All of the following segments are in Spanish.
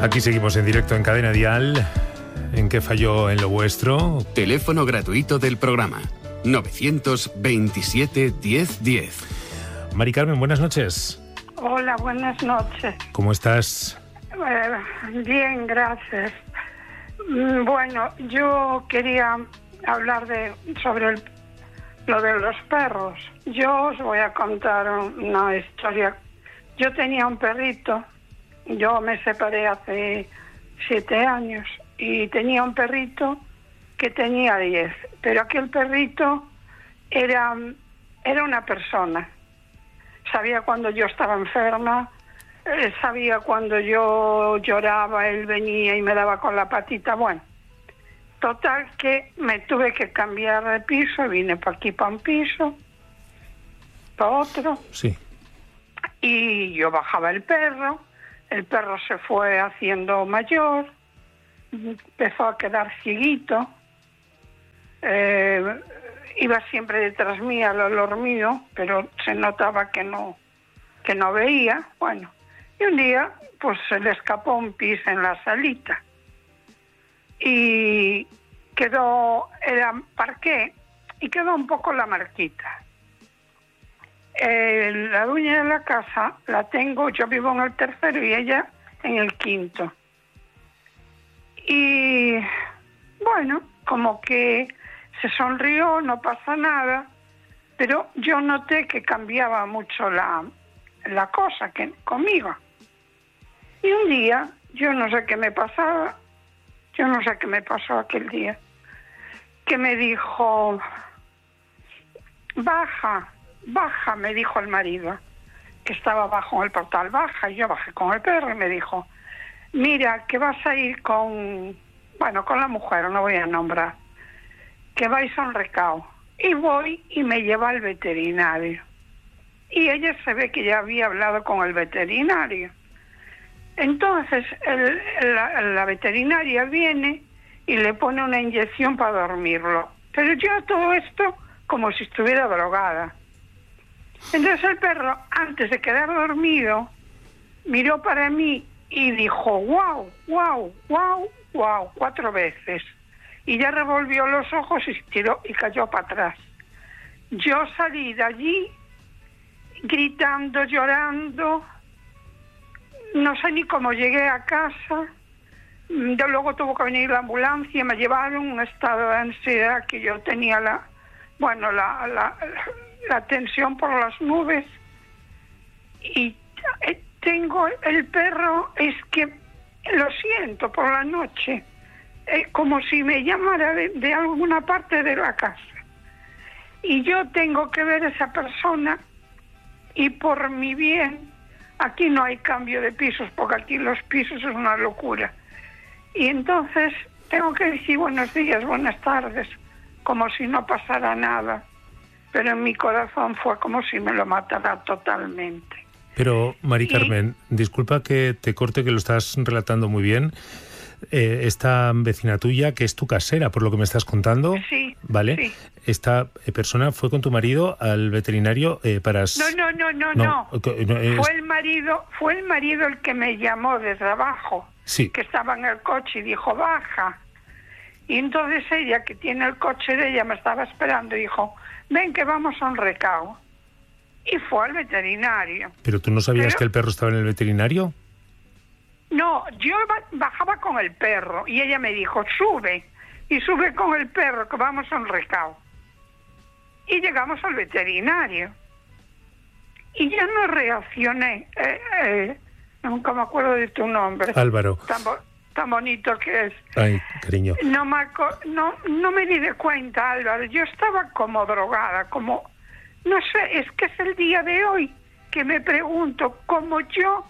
Aquí seguimos en directo en Cadena Dial. ¿En qué falló en lo vuestro? Teléfono gratuito del programa 927 1010. Mari Carmen, buenas noches. Hola, buenas noches. ¿Cómo estás? Bien, gracias. Bueno, yo quería hablar sobre lo de los perros. Yo os voy a contar una historia. Yo tenía un perrito. Yo me separé hace 7 años y tenía un perrito que tenía 10. Pero aquel perrito era una persona. Sabía cuando yo estaba enferma, sabía cuando yo lloraba, él venía y me daba con la patita. Bueno, total que me tuve que cambiar de piso, vine para aquí, para un piso, para otro. Sí. Y yo bajaba el perro se fue haciendo mayor, empezó a quedar cieguito, iba siempre detrás mía al olor mío, pero se notaba que no veía. Bueno, y un día pues se le escapó un pis en la salita y parqué y quedó un poco la marquita. La dueña de la casa la tengo, yo vivo en el tercero y ella en el quinto. Y bueno, como que se sonrió, no pasa nada, pero yo noté que cambiaba mucho la cosa que conmigo. Y un día, yo no sé qué me pasó aquel día, que me dijo, baja, me dijo el marido, que estaba abajo en el portal, baja, y yo bajé con el perro y me dijo, mira, que vas a ir con la mujer, no voy a nombrar, que vais a un recao. Y voy y me lleva al veterinario. Y ella se ve que ya había hablado con el veterinario. Entonces la veterinaria viene y le pone una inyección para dormirlo. Pero yo todo esto como si estuviera drogada. Entonces el perro, antes de quedar dormido, miró para mí y dijo, wow, wow, wow, wow, 4 veces. Y ya revolvió los ojos y tiró y cayó para atrás. Yo salí de allí gritando, llorando. No sé ni cómo llegué a casa. Luego tuvo que venir la ambulancia, me llevaron un estado de ansiedad que yo tenía la tensión por las nubes. Y tengo el perro, es que lo siento por la noche, como si me llamara de alguna parte de la casa. Y yo tengo que ver a esa persona y por mi bien, aquí no hay cambio de pisos, porque aquí los pisos es una locura. Y entonces tengo que decir buenos días, buenas tardes, como si no pasara nada. Pero en mi corazón fue como si me lo matara totalmente. Pero, Mari Carmen, disculpa que te corte, que lo estás relatando muy bien. Esta vecina tuya, que es tu casera, por lo que me estás contando, sí, ¿vale? Sí. Esta persona fue con tu marido al veterinario para... No. Fue el marido el que me llamó desde abajo, sí, que estaba en el coche y dijo, baja. Y entonces ella, que tiene el coche de ella, me estaba esperando y dijo, ven que vamos a un recao. Y fue al veterinario. ¿Pero tú no sabías que el perro estaba en el veterinario? No, yo bajaba con el perro y ella me dijo, sube. Y sube con el perro, que vamos a un recao. Y llegamos al veterinario. Y yo no reaccioné. Nunca me acuerdo de tu nombre. Álvaro. Tan bonito que es. Ay, cariño. No me di de cuenta, Álvaro. Yo estaba como drogada, como... No sé, es que es el día de hoy que me pregunto cómo yo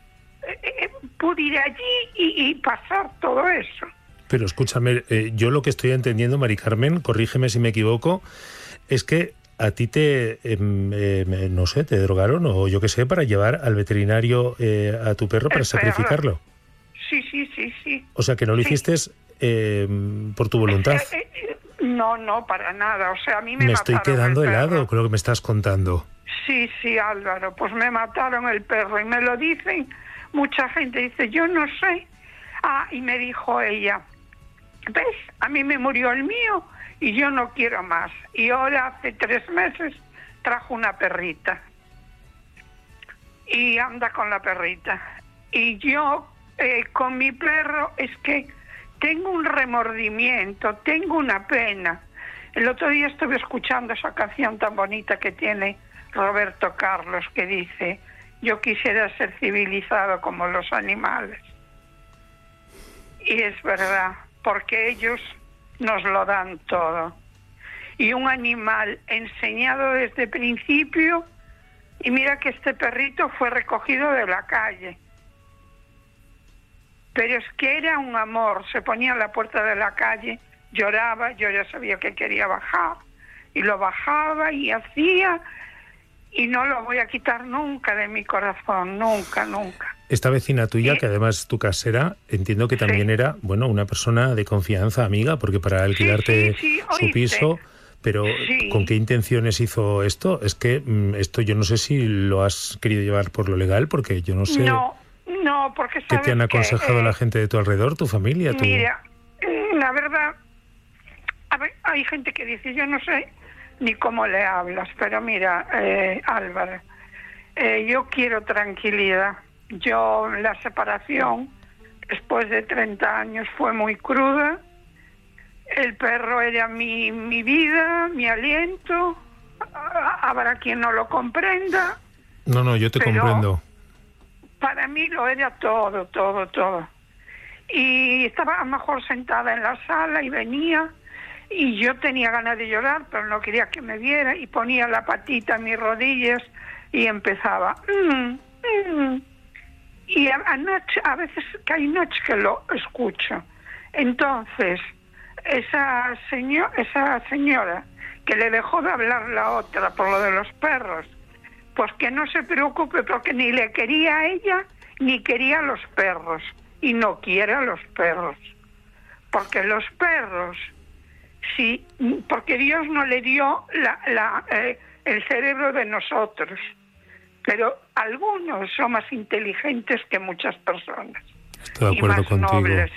pude ir allí y pasar todo eso. Pero escúchame, yo lo que estoy entendiendo, Mari Carmen, corrígeme si me equivoco, es que a ti no sé, te drogaron o yo qué sé, para llevar al veterinario a tu perro para sacrificarlo. Sí. O sea, que no lo hiciste por tu voluntad. No, para nada. O sea, a mí me estoy quedando helado con lo que me estás contando. Sí, Álvaro, pues me mataron el perro y me lo dicen mucha gente. Dice, yo no sé Y me dijo ella, ¿ves? A mí me murió el mío y yo no quiero más. Y ahora hace 3 meses trajo una perrita. Y anda con la perrita. Y yo con mi perro es que tengo un remordimiento, tengo una pena. El otro día estuve escuchando esa canción tan bonita que tiene Roberto Carlos, que dice: yo quisiera ser civilizado como los animales. Y es verdad, porque ellos nos lo dan todo. Y un animal enseñado desde el principio, y mira que este perrito fue recogido de la calle. Pero es que era un amor, se ponía en la puerta de la calle, lloraba, yo ya sabía que quería bajar, y lo bajaba y hacía, y no lo voy a quitar nunca de mi corazón, nunca, nunca. Esta vecina tuya, que además es tu casera, entiendo que también era, bueno, una persona de confianza, amiga, porque para alquilarte su piso, pero ¿con qué intenciones hizo esto? Es que esto yo no sé si lo has querido llevar por lo legal, porque yo no sé... No, porque ¿qué te han aconsejado la gente de tu alrededor, tu familia? Mira, la verdad, a ver, hay gente que dice, yo no sé ni cómo le hablas, pero mira, Álvaro, yo quiero tranquilidad. La separación, después de 30 años, fue muy cruda. El perro era mi vida, mi aliento. Habrá quien no lo comprenda. No, yo te comprendo. Para mí lo era todo. Y estaba a lo mejor sentada en la sala y venía, y yo tenía ganas de llorar, pero no quería que me viera, y ponía la patita en mis rodillas y empezaba. Y a veces que hay noches que lo escucho. Entonces, esa señora que le dejó de hablar la otra por lo de los perros, pues que no se preocupe, porque ni le quería a ella ni quería a los perros, y no quiere a los perros, porque los perros, sí, porque Dios no le dio el cerebro de nosotros, pero algunos son más inteligentes que muchas personas. Estoy de acuerdo y más contigo. nobles.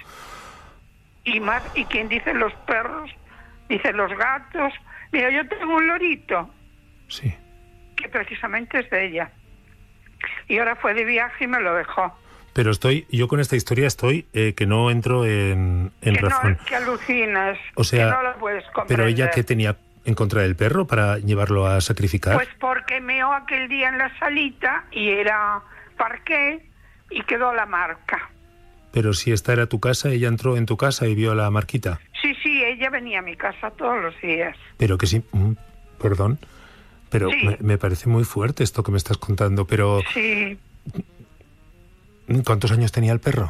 Y quien dice los perros, dice los gatos. Mira, yo tengo un lorito. Sí. Que precisamente es de ella. Y ahora fue de viaje y me lo dejó. Pero yo con esta historia que no entro en razón. No, que alucinas, o sea, que no lo puedes comprender. Pero ella, ¿qué tenía en contra del perro para llevarlo a sacrificar? Pues porque meó aquel día en la salita y era parqué y quedó la marca. Pero si esta era tu casa, ella entró en tu casa y vio la marquita. Sí, ella venía a mi casa todos los días. Pero que sí, perdón, pero sí. Me parece muy fuerte esto que me estás contando, pero... Sí. ¿Cuántos años tenía el perro?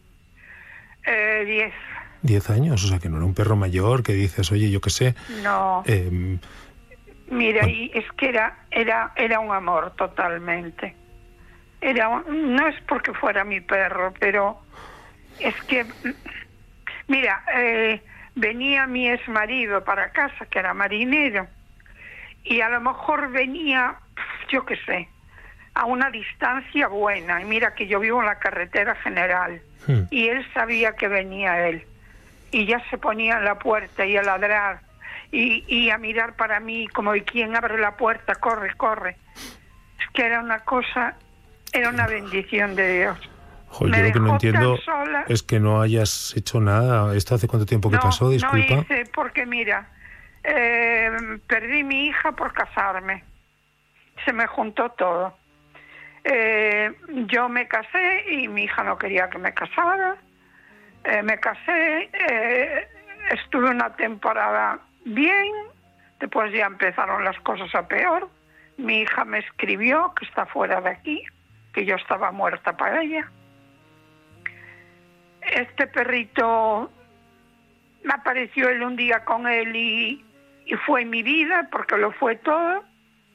10. 10 años, o sea que no era un perro mayor que dices, oye, yo qué sé. No. Mira, y es que era un amor totalmente. No es porque fuera mi perro, pero es que, mira, venía mi exmarido para casa, que era marinero, y a lo mejor venía, yo qué sé, a una distancia buena, y mira que yo vivo en la carretera general, y él sabía que venía él, y ya se ponía en la puerta y a ladrar, y a mirar para mí como, ¿y quién abre la puerta? Corre. Es que era una cosa, era una bendición de Dios. Joder, yo lo que no entiendo es que no hayas hecho nada. ¿Esto hace cuánto tiempo que pasó? Disculpa. No hice, porque mira, perdí mi hija por casarme. Se me juntó todo. Yo me casé y mi hija no quería que me casara. Me casé, estuve una temporada bien, después ya empezaron las cosas a peor. Mi hija me escribió que está fuera de aquí, que yo estaba muerta para ella. Este perrito me apareció él un día con él y fue mi vida, porque lo fue todo.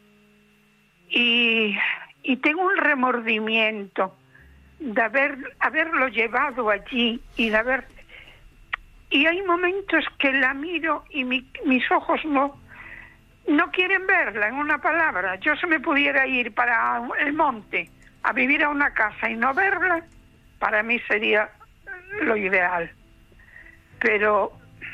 Y tengo un remordimiento de haberlo llevado allí y de haber... Y hay momentos que la miro y mis ojos no quieren verla, en una palabra. Yo si me pudiera ir para el monte a vivir a una casa y no verla, para mí sería lo ideal. Pero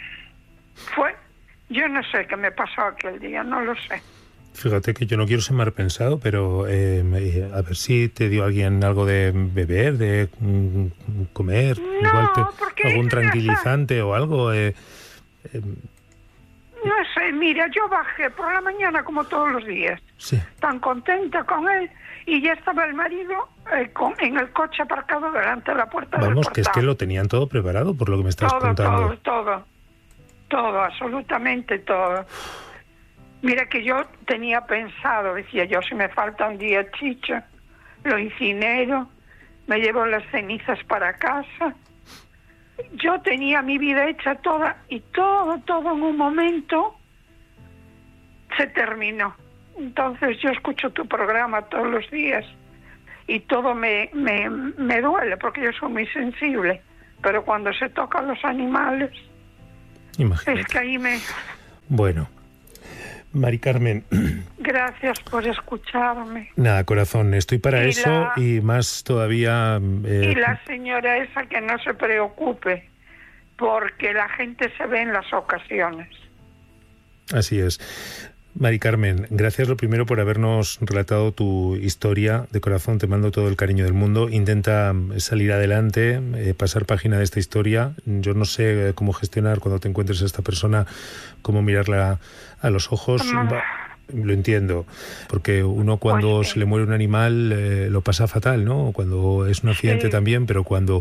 yo no sé qué me pasó aquel día, no lo sé. Fíjate que yo no quiero ser mal pensado, pero a ver si te dio alguien algo de beber, de comer, No, igual porque algún ya tranquilizante o algo. No sé, mira, yo bajé por la mañana como todos los días, Sí. tan contenta con él, y ya estaba el marido en el coche aparcado delante de la puerta del Vamos, portal. que es que lo tenían todo preparado por lo que me estás contando. Todo, absolutamente todo. Mira que yo tenía pensado, decía yo, si me falta un día chicho, lo incinero, me llevo las cenizas para casa. Yo tenía mi vida hecha toda, y todo en un momento se terminó. Entonces yo escucho tu programa todos los días y todo me duele porque yo soy muy sensible, pero cuando se tocan los animales, Imagínate. es que ahí me... Bueno, Mari Carmen. Gracias por escucharme. Nada, corazón, estoy para eso y más todavía... Y la señora esa que no se preocupe, porque la gente se ve en las ocasiones. Así es. Mari Carmen, gracias lo primero por habernos relatado tu historia. De corazón te mando todo el cariño del mundo. Intenta salir adelante, pasar página de esta historia. Yo no sé cómo gestionar cuando te encuentres a esta persona, cómo mirarla a los ojos. Lo entiendo, porque uno cuando Pues sí. se le muere un animal lo pasa fatal, ¿no? Cuando es un accidente Sí. también, pero cuando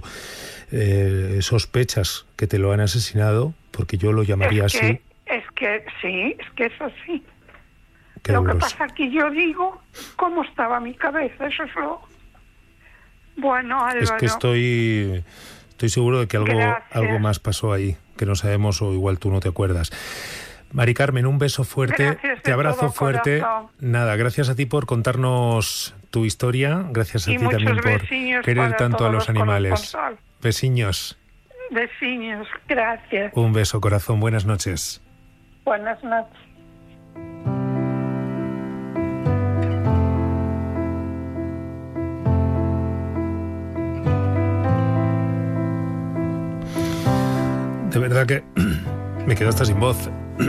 sospechas que te lo han asesinado, porque yo lo llamaría así. Es que es así. Qué Lo que doloroso. pasa que yo digo, ¿cómo estaba mi cabeza? Eso es lo... Bueno, Álvaro... Es que estoy seguro de que Gracias. algo más pasó ahí, que no sabemos o igual tú no te acuerdas. Mari Carmen, un beso fuerte, Gracias de te abrazo todo fuerte. corazón. Nada, gracias a ti por contarnos tu historia, gracias a Y ti también muchos por besiños querer para tanto a todos los los animales. corresponsales. Besiños, Vecinos, gracias. un beso corazón, buenas noches. Buenas noches. De verdad que me quedo hasta sin voz.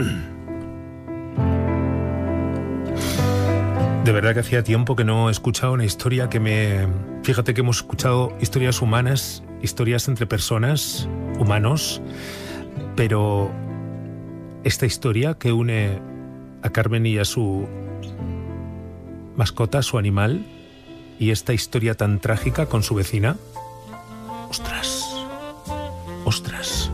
De verdad que hacía tiempo que no he escuchado una historia que me... Fíjate que hemos escuchado historias humanas, historias entre personas, humanos, pero esta historia que une a Carmen y a su mascota, su animal, y esta historia tan trágica con su vecina... ¡Ostras! ¡Ostras!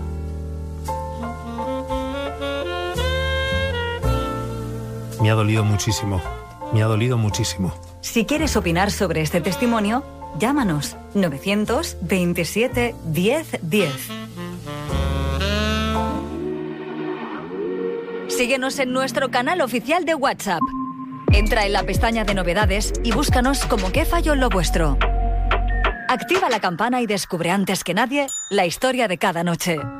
Me ha dolido muchísimo. Me ha dolido muchísimo. Si quieres opinar sobre este testimonio, llámanos 927 1010. Síguenos en nuestro canal oficial de WhatsApp. Entra en la pestaña de novedades y búscanos como ¿Qué falló en lo vuestro? Activa la campana y descubre antes que nadie la historia de cada noche.